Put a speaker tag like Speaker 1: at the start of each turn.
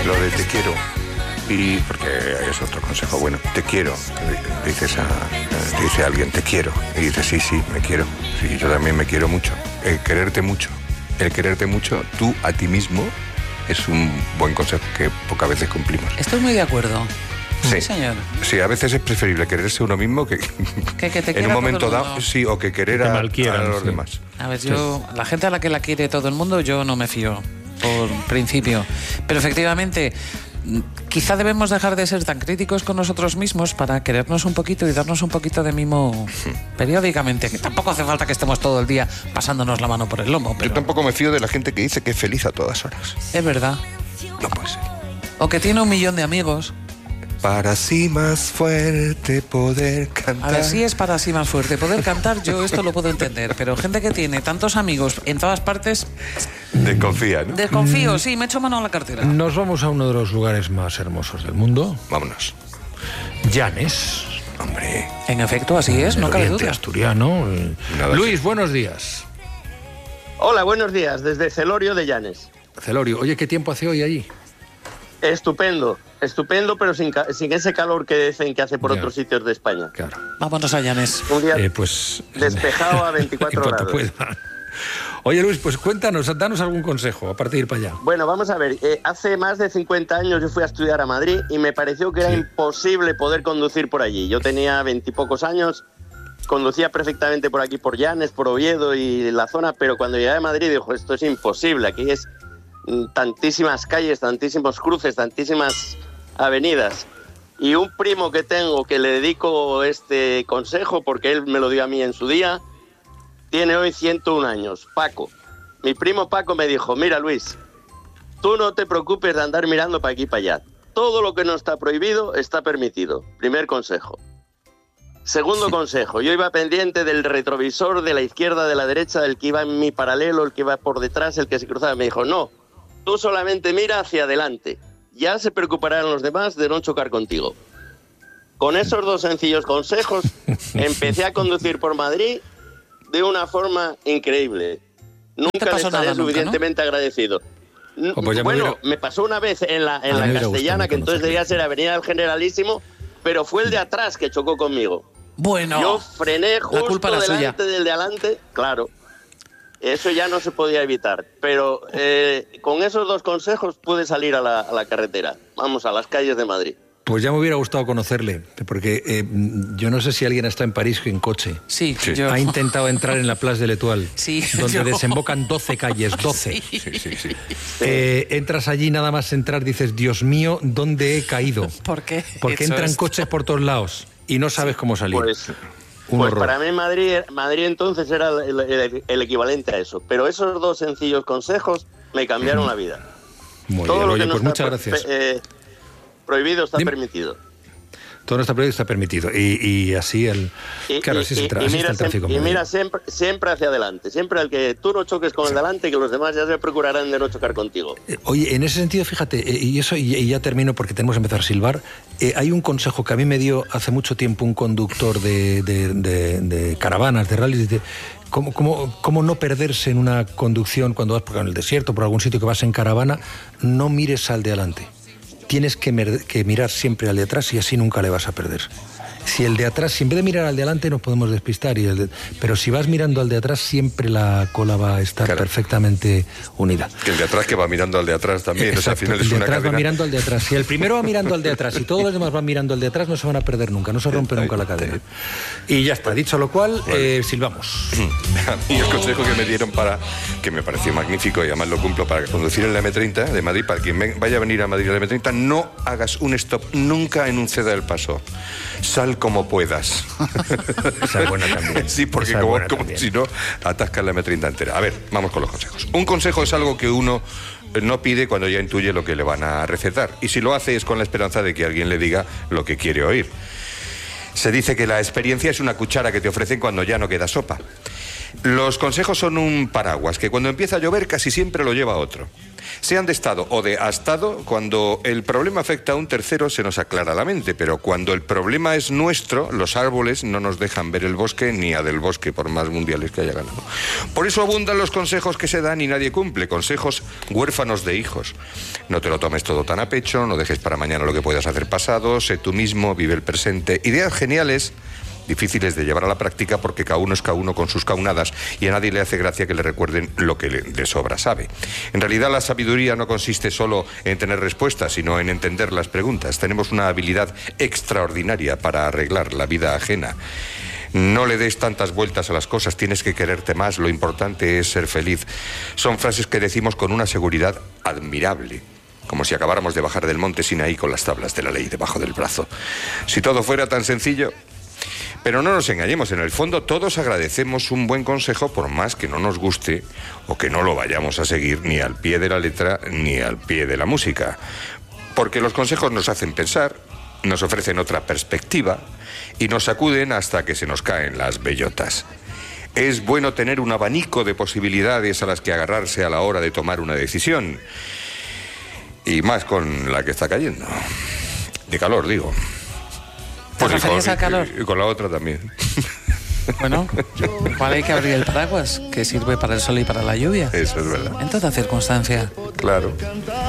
Speaker 1: Lo de te quiero. Y porque es otro consejo bueno, te quiero, te dice alguien, te quiero, y dices, sí, me quiero, sí, yo también me quiero mucho. El quererte mucho, tú a ti mismo, es un buen consejo que pocas veces cumplimos.
Speaker 2: Estoy muy de acuerdo.
Speaker 1: Sí,
Speaker 2: señor.
Speaker 1: Sí, a veces es preferible quererse uno mismo que
Speaker 2: te
Speaker 1: en un momento dado, sí, o que querer a los demás.
Speaker 2: A ver, la gente a la que la quiere todo el mundo, yo no me fío, por principio. Pero efectivamente, quizá debemos dejar de ser tan críticos con nosotros mismos para querernos un poquito y darnos un poquito de mimo periódicamente, que tampoco hace falta que estemos todo el día pasándonos la mano por el lomo. Pero...
Speaker 1: Yo tampoco me fío de la gente que dice que es feliz a todas horas.
Speaker 2: Es verdad.
Speaker 1: No puede ser.
Speaker 2: O que tiene 1 millón de amigos.
Speaker 1: Para así más fuerte poder cantar.
Speaker 2: A ver, sí es para así más fuerte poder cantar, yo esto lo puedo entender, pero gente que tiene tantos amigos en todas partes...
Speaker 1: Desconfía, ¿no?
Speaker 2: Desconfío, sí, me echo mano a la cartera.
Speaker 3: Nos vamos a uno de los lugares más hermosos del mundo.
Speaker 1: Vámonos.
Speaker 3: Llanes.
Speaker 1: Hombre.
Speaker 2: En efecto, así es, no cabe duda.
Speaker 3: Asturiano. Luis, buenos días.
Speaker 4: Hola, buenos días, desde Celorio de Llanes.
Speaker 3: Celorio, oye, ¿qué tiempo hace hoy allí?
Speaker 4: Estupendo, pero sin ese calor que dicen que hace por otros sitios de España.
Speaker 3: Claro.
Speaker 2: Vámonos a Llanes.
Speaker 4: Un día
Speaker 3: pues,
Speaker 4: despejado a 24 grados.
Speaker 3: Pueda. Oye, Luis, pues cuéntanos, danos algún consejo, aparte de ir para allá.
Speaker 4: Bueno, vamos a ver, hace más de 50 años yo fui a estudiar a Madrid y me pareció que era imposible poder conducir por allí. Yo tenía 20 y pocos años, conducía perfectamente por aquí, por Llanes, por Oviedo y la zona, pero cuando llegué a Madrid dijo, esto es imposible, aquí es... tantísimas calles, tantísimos cruces, tantísimas avenidas. Y un primo que tengo que le dedico este consejo porque él me lo dio a mí en su día, tiene hoy 101 años, Paco. Mi primo Paco me dijo, mira Luis, tú no te preocupes de andar mirando para aquí y para allá. Todo lo que no está prohibido está permitido. Primer consejo. Segundo consejo, yo iba pendiente del retrovisor de la izquierda, de la derecha, del que iba en mi paralelo, el que iba por detrás, el que se cruzaba. Me dijo, no, tú solamente mira hacia adelante. Ya se preocuparán los demás de no chocar contigo. Con esos 2 sencillos consejos, empecé a conducir por Madrid de una forma increíble. Nunca le estaré suficientemente agradecido.
Speaker 3: Pues
Speaker 4: bueno, me pasó una vez en la Castellana, que entonces debía ser Avenida del Generalísimo, pero fue el de atrás que chocó conmigo.
Speaker 2: Bueno,
Speaker 4: yo frené justo delante del de adelante, claro. Eso ya no se podía evitar, pero con esos 2 consejos pude salir a la carretera, vamos, a las calles de Madrid.
Speaker 3: Pues ya me hubiera gustado conocerle, porque yo no sé si alguien está en París en coche.
Speaker 2: Sí, yo.
Speaker 3: Ha intentado entrar en la Place de l'Étoile, donde desembocan 12 calles, 12.
Speaker 2: Sí.
Speaker 3: Entras allí, nada más entrar, dices, Dios mío, ¿dónde he caído?
Speaker 2: ¿Por qué?
Speaker 3: Porque entran coches por todos lados y no sabes cómo salir.
Speaker 4: Pues para mí Madrid entonces era el equivalente a eso. Pero esos 2 sencillos consejos me cambiaron la vida.
Speaker 3: Muy
Speaker 4: todo
Speaker 3: bien,
Speaker 4: lo que no
Speaker 3: pues
Speaker 4: está
Speaker 3: muchas gracias.
Speaker 4: Prohibido está permitido.
Speaker 3: Todo no está prohibido, está permitido. Y así claro, así está el tráfico.
Speaker 4: Y mira siempre hacia adelante. Siempre al que tú no choques con el delante, que los demás ya se procurarán de no chocar contigo.
Speaker 3: Oye, en ese sentido, fíjate, y ya termino porque tenemos que empezar a silbar. Hay un consejo que a mí me dio hace mucho tiempo un conductor de caravanas, de rallies, de cómo no perderse en una conducción cuando vas por el desierto, por algún sitio que vas en caravana, no mires al de adelante. Tienes que mirar siempre al de atrás y así nunca le vas a perder. Si el de atrás, si en vez de mirar al de adelante nos podemos despistar, pero si vas mirando al de atrás siempre la cola va a estar perfectamente unida.
Speaker 1: Que el de atrás que va mirando al de atrás también.
Speaker 3: Exacto,
Speaker 1: o sea, al final
Speaker 3: el
Speaker 1: es
Speaker 3: de
Speaker 1: una
Speaker 3: atrás
Speaker 1: cadena.
Speaker 3: va mirando al de atrás. Si el primero va mirando al de atrás y todos los demás van mirando al de atrás, no se van a perder nunca, no se rompe nunca la cadena. Y ya está, dicho lo cual, silbamos.
Speaker 1: Y el consejo que me dieron que me pareció magnífico y además lo cumplo para conducir en la M30 de Madrid, para quien vaya a venir a Madrid a la M30, no hagas un stop nunca en un ceda del paso. Sal como puedas.
Speaker 3: Esa es buena también.
Speaker 1: Sí, porque como si no, atascas la M30 entera. A ver, vamos con los consejos. Un consejo es algo que uno no pide cuando ya intuye lo que le van a recetar. Y si lo hace es con la esperanza de que alguien le diga lo que quiere oír. Se dice que la experiencia es una cuchara que te ofrecen cuando ya no queda sopa. Los consejos son un paraguas que cuando empieza a llover casi siempre lo lleva otro. sean de Estado o de Estado, cuando el problema afecta a un tercero se nos aclara la mente, pero cuando el problema es nuestro, los árboles no nos dejan ver el bosque ni a del bosque, por más mundiales que haya ganado. Por eso abundan los consejos que se dan y nadie cumple, consejos huérfanos de hijos. No te lo tomes todo tan a pecho, no dejes para mañana lo que puedas hacer pasado, sé tú mismo, vive el presente. Ideas geniales, difíciles de llevar a la práctica porque cada uno es cada uno con sus caunadas y a nadie le hace gracia que le recuerden lo que de sobra sabe. En realidad la sabiduría no consiste solo en tener respuestas, sino en entender las preguntas. Tenemos una habilidad extraordinaria para arreglar la vida ajena. No le des tantas vueltas a las cosas, tienes que quererte más, lo importante es ser feliz. Son frases que decimos con una seguridad admirable, como si acabáramos de bajar del monte Sinaí con las tablas de la ley debajo del brazo. Si todo fuera tan sencillo... Pero no nos engañemos, en el fondo todos agradecemos un buen consejo por más que no nos guste o que no lo vayamos a seguir ni al pie de la letra ni al pie de la música. Porque los consejos nos hacen pensar, nos ofrecen otra perspectiva y nos sacuden hasta que se nos caen las bellotas. Es bueno tener un abanico de posibilidades a las que agarrarse a la hora de tomar una decisión. Y más con la que está cayendo. De calor, digo.
Speaker 2: ¿Te referías al calor?
Speaker 1: Y con la otra también.
Speaker 2: Bueno, igual hay que abrir el paraguas, que sirve para el sol y para la lluvia.
Speaker 1: Eso es verdad.
Speaker 2: En toda circunstancia.
Speaker 1: Claro.